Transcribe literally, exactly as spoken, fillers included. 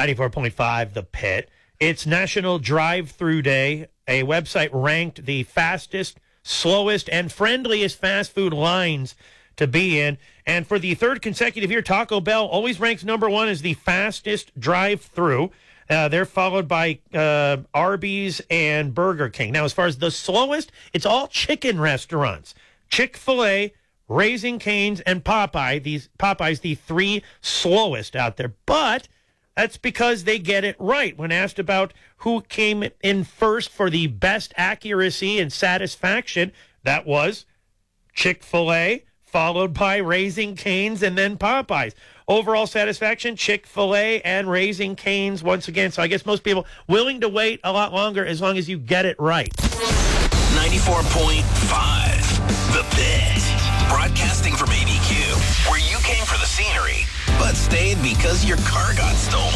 ninety-four point five The Pit. It's National Drive-Thru Day. A website ranked the fastest, slowest, and friendliest fast food lines to be in. And for the third consecutive year, Taco Bell always ranks number one as the fastest drive-through. Uh, they're followed by uh, Arby's and Burger King. Now, as far as the slowest, it's all chicken restaurants. Chick-fil-A, Raising Cane's, and Popeye. These Popeyes, the three slowest out there. But that's because they get it right. When asked about who came in first for the best accuracy and satisfaction, that was Chick-fil-A, followed by Raising Cane's, and then Popeyes. Overall satisfaction, Chick-fil-A and Raising Cane's once again. So I guess most people willing to wait a lot longer as long as you get it right. ninety-four point five The Pit. Broadcasting from A B Q, where you came for the scenery, but stayed because your car got stolen.